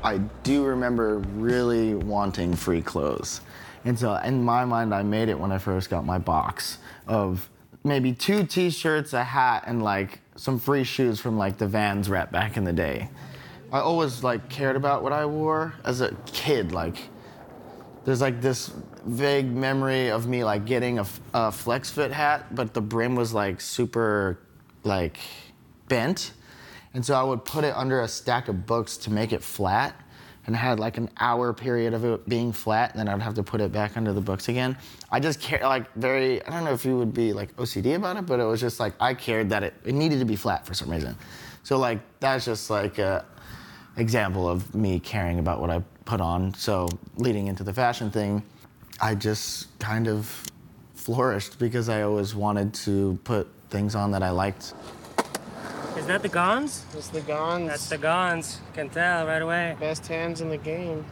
I do remember really wanting free clothes. And so in my mind, I made it when I first got my box of maybe 2 t-shirts, a hat, and like some free shoes from like the Vans rep back in the day. I always like cared about what I wore as a kid. Like there's like this vague memory of me like getting a flex fit hat, but the brim was like super like bent. And so I would put it under a stack of books to make it flat, and I had like an hour period of it being flat, and then I'd have to put it back under the books again. I just care, like I don't know if you would be like OCD about it, but it was just like, I cared that it needed to be flat for some reason. So like, that's just like a example of me caring about what I put on. So leading into the fashion thing, I just kind of flourished because I always wanted to put things on that I liked. Is that the Gons? It's the Gons. That's the Gons. Can tell right away. Best hands in the game.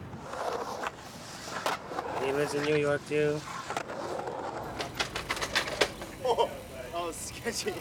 He lives in New York too. Oh, sketchy.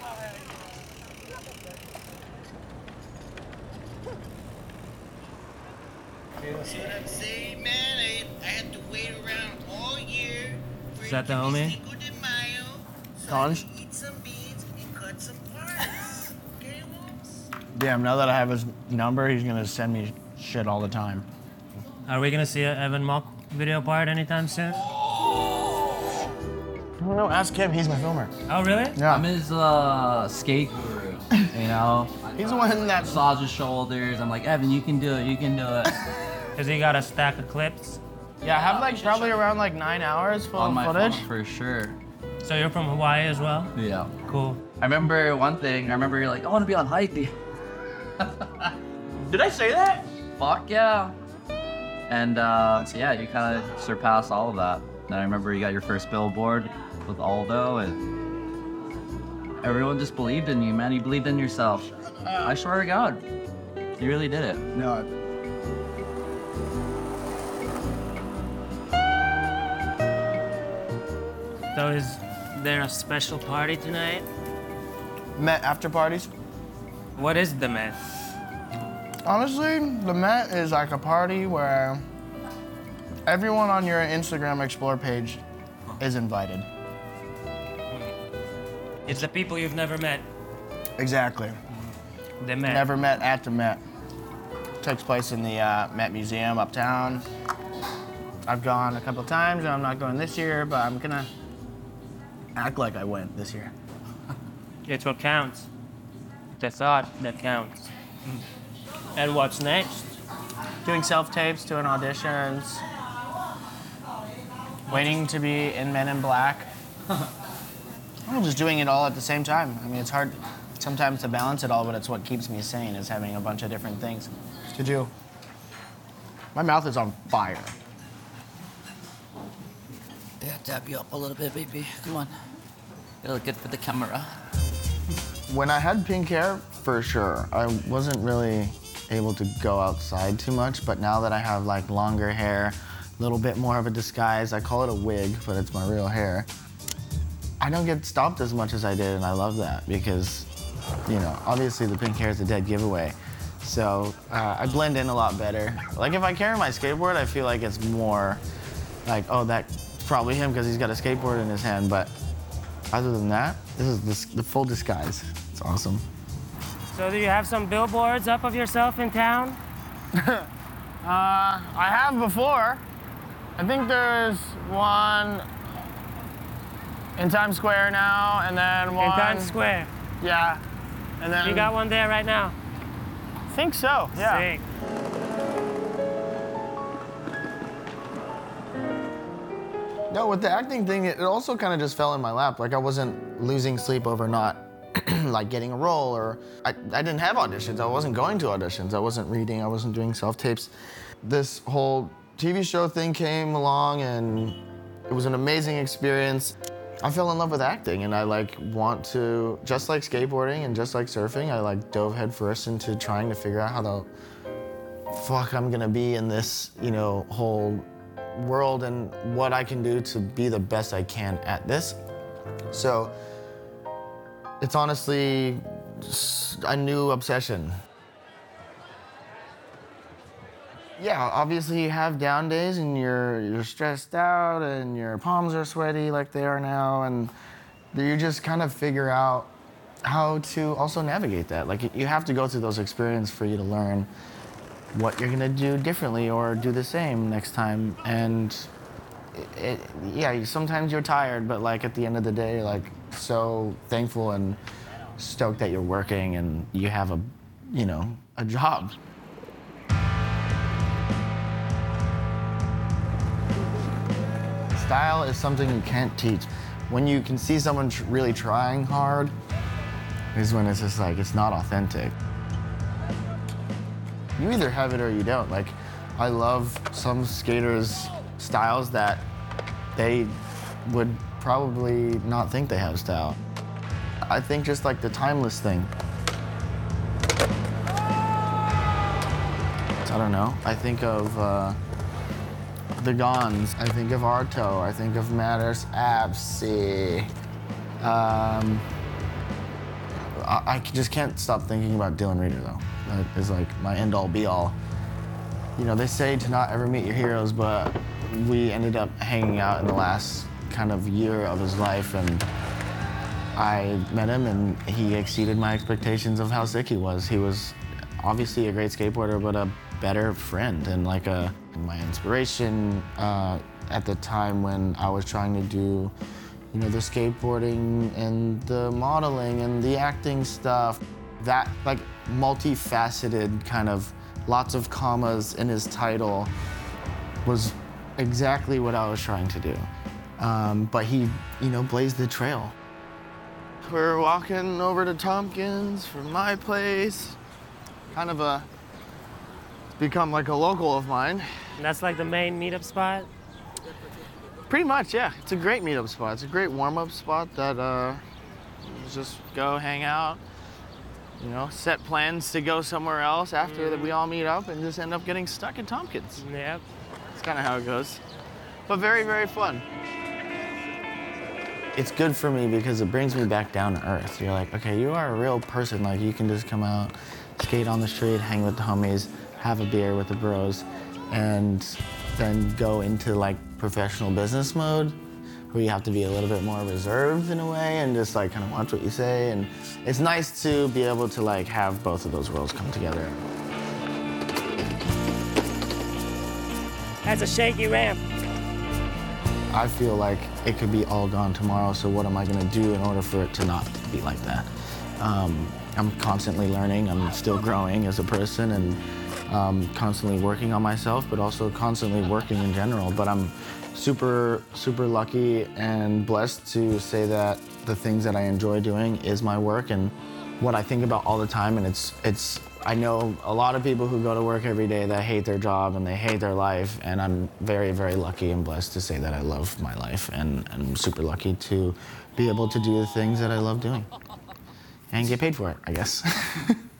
See what I'm saying, man? I had to wait around all year for Is that the homie? Cinco de Mayo, so Gons? I could eat some beans and cut some parts. Okay, Whoops? Damn, now that I have his number, he's gonna send me shit all the time. Are we gonna see an Evan Mock video part anytime soon? I don't know, ask him, he's my filmer. Oh, really? Yeah. I'm his skate guru, you know? He's the one that Massage his shoulders. I'm like, Evan, you can do it, you can do it. Because he got a stack of clips. Yeah, I have like probably around like 9 hours full On of my footage. phone, for sure. So you're from Hawaii as well? Yeah. Cool. I remember one thing, I remember you're like, I want to be on Hype. Did I say that? Fuck yeah. And yeah, you kind of surpassed all of that. And I remember you got your first billboard with Aldo, and everyone just believed in you, man. You believed in yourself. I swear to God, you really did it. No. So is there a special party tonight? Met after parties? What is the Met? Honestly, the Met is like a party where everyone on your Instagram Explore page is invited. It's the people you've never met. Exactly. The Met. Never met at the Met. Takes place in the Met Museum uptown. I've gone a couple times, and I'm not going this year, but I'm gonna act like I went this year. It's what counts. The thought that counts. And what's next? Doing self-tapes, doing auditions, waiting to be in Men in Black. I'm just doing it all at the same time. I mean, it's hard sometimes to balance it all, but it's what keeps me sane, is having a bunch of different things to do. My mouth is on fire. Yeah, tap you up a little bit, baby. Come on. You look good for the camera. When I had pink hair, for sure, I wasn't really able to go outside too much, but now that I have like longer hair, a little bit more of a disguise, I call it a wig, but it's my real hair, I don't get stopped as much as I did, and I love that because, you know, obviously the pink hair is a dead giveaway. So I blend in a lot better. Like if I carry my skateboard, I feel like it's more like, oh, that's probably him because he's got a skateboard in his hand, but other than that, this is the full disguise. It's awesome. So do you have some billboards up of yourself in town? I have before. I think there's one in Times Square now, and then one... In Times Square. Yeah. And then... You got one there right now? I think so, yeah. Sick. No, with the acting thing, it also kind of just fell in my lap. Like I wasn't losing sleep over not like getting a role, or I didn't have auditions. I wasn't going to auditions. I wasn't reading. I wasn't doing self-tapes. This whole TV show thing came along, and it was an amazing experience. I fell in love with acting, and I like want to, just like skateboarding and just like surfing, I like dove headfirst into trying to figure out how the fuck I'm gonna be in this, you know, whole world and what I can do to be the best I can at this. So it's honestly just a new obsession. Yeah, obviously you have down days and you're stressed out and your palms are sweaty like they are now, and you just kind of figure out how to also navigate that. Like you have to go through those experiences for you to learn what you're gonna do differently or do the same next time. And yeah, sometimes you're tired, but like at the end of the day, like so thankful and stoked that you're working and you have a job. Style is something you can't teach. When you can see someone really trying hard is when it's just like, it's not authentic. You either have it or you don't. Like, I love some skaters' styles that they would probably not think they have style. I think just like the timeless thing. I don't know. I think of the Gons. I think of Arto. I think of Matters Absi. I just can't stop thinking about Dylan Reeder, though. That is like my end-all, be-all. You know, they say to not ever meet your heroes, but we ended up hanging out in the last kind of year of his life, and I met him, and he exceeded my expectations of how sick he was. He was obviously a great skateboarder, but a better friend and like my inspiration at the time when I was trying to do, you know, the skateboarding and the modeling and the acting stuff. That like multifaceted kind of lots of commas in his title was exactly what I was trying to do. But he, you know, blazed the trail. We're walking over to Tompkins from my place. Kind of become like a local of mine. And that's like the main meetup spot? Pretty much, yeah. It's a great meetup spot. It's a great warm-up spot that just go hang out, you know, set plans to go somewhere else after that we all meet up and just end up getting stuck in Tompkins. Yep. That's kind of how it goes. But very, very fun. It's good for me because it brings me back down to earth. You're like, okay, you are a real person. Like, you can just come out, skate on the street, hang with the homies, have a beer with the bros, and then go into like professional business mode where you have to be a little bit more reserved in a way and just like kind of watch what you say. And it's nice to be able to like have both of those worlds come together. That's a shaky ramp. I feel like it could be all gone tomorrow, so what am I gonna do in order for it to not be like that? I'm constantly learning, I'm still growing as a person, and constantly working on myself, but also constantly working in general. But I'm super, super lucky and blessed to say that the things that I enjoy doing is my work and what I think about all the time. And I know a lot of people who go to work every day that hate their job and they hate their life, and I'm very, very lucky and blessed to say that I love my life, and I'm super lucky to be able to do the things that I love doing and get paid for it, I guess.